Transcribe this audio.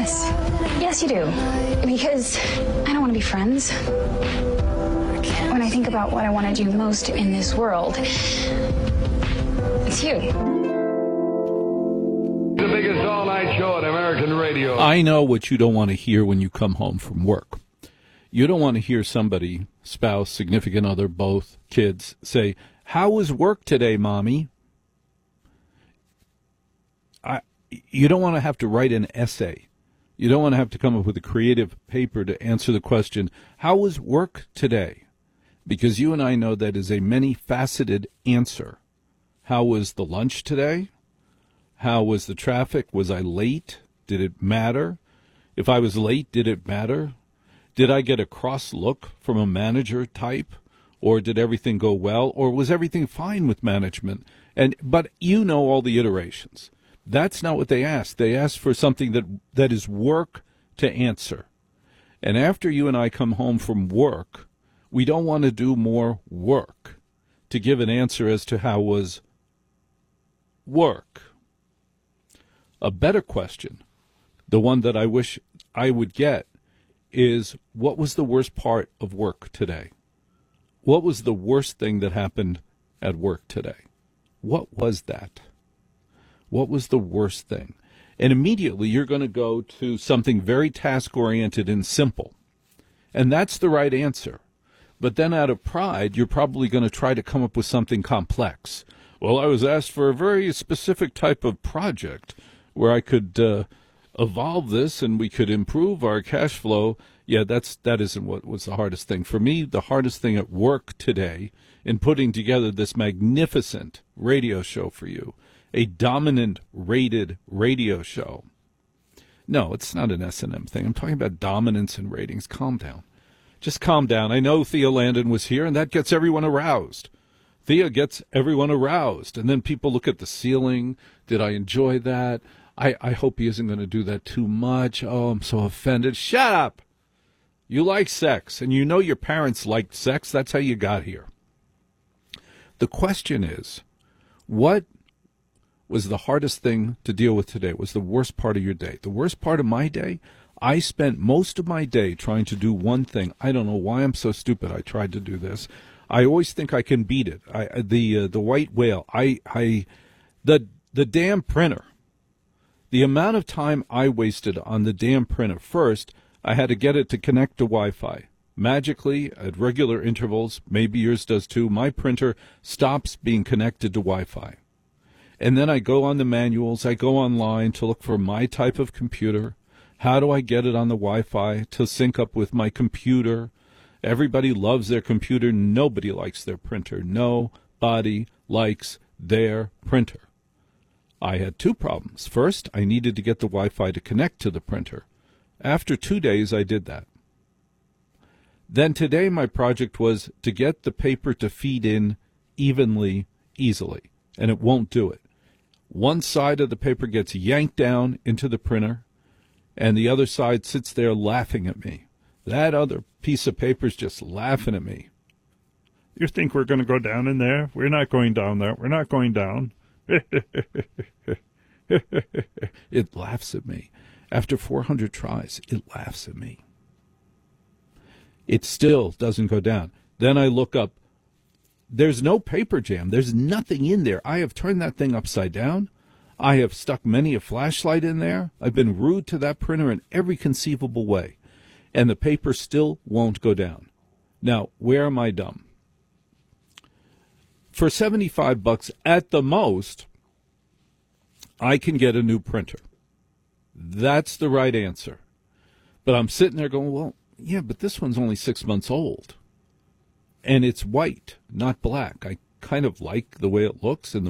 Yes. Yes, you do. Because I don't want to be friends. When I think about what I want to do most in this world, it's you. The biggest all-night show on American radio. I know what you don't want to hear when you come home from work. You don't want to hear somebody, spouse, significant other, both, kids, say, "How was work today, Mommy?" You don't want to have to write an essay. You don't want to have to come up with a creative paper to answer the question, "How was work today?" Because you and I know that is a many-faceted answer. How was the lunch today? How was the traffic? Was I late? Did it matter? If I was late, did it matter? Did I get a cross look from a manager type? Or did everything go well? Or was everything fine with management? But you know all the iterations. That's not what they asked. They asked for something that is work to answer. And after you and I come home from work, we don't want to do more work to give an answer as to how was work. A better question, the one that I wish I would get, is what was the worst part of work today? What was the worst thing that happened at work today? What was that? What was the worst thing? And immediately you're going to go to something very task-oriented and simple. And that's the right answer. But then out of pride, you're probably going to try to come up with something complex. Well, I was asked for a very specific type of project where I could evolve this and we could improve our cash flow. Yeah, that isn't what was the hardest thing. For me, the hardest thing at work today in putting together this magnificent radio show for you, a dominant rated radio show. No, it's not an S&M thing. I'm talking about dominance in ratings. Calm down. Just calm down. I know Thea Landon was here, and that gets everyone aroused. Thea gets everyone aroused. And then people look at the ceiling. Did I enjoy that? I hope he isn't going to do that too much. Oh, I'm so offended. Shut up. You like sex, and you know your parents liked sex. That's how you got here. The question is, what was the hardest thing to deal with today? Was the worst part of your day? The worst part of my day? I spent most of my day trying to do one thing. I don't know why I'm so stupid. I tried to do this. I always think I can beat it. The white whale. The damn printer. The amount of time I wasted on the damn printer. First, I had to get it to connect to Wi-Fi. Magically, at regular intervals, maybe yours does too, my printer stops being connected to Wi-Fi. And then I go on the manuals. I go online to look for my type of computer. How do I get it on the Wi-Fi to sync up with my computer? Everybody loves their computer. Nobody likes their printer. Nobody likes their printer. I had two problems. First, I needed to get the Wi-Fi to connect to the printer. After 2 days, I did that. Then today, my project was to get the paper to feed in evenly, easily, and it won't do it. One side of the paper gets yanked down into the printer, and the other side sits there laughing at me. That other piece of paper is just laughing at me. You think we're going to go down in there? We're not going down there. We're not going down. It laughs at me. After 400 tries, it laughs at me. It still doesn't go down. Then I look up. There's no paper jam. There's nothing in there. I have turned that thing upside down. I have stuck many a flashlight in there. I've been rude to that printer in every conceivable way. And the paper still won't go down. Now, where am I dumb? For $75 at the most, I can get a new printer. That's the right answer. But I'm sitting there going, well, yeah, but this one's only 6 months old. And it's white, not black. I kind of like the way it looks and the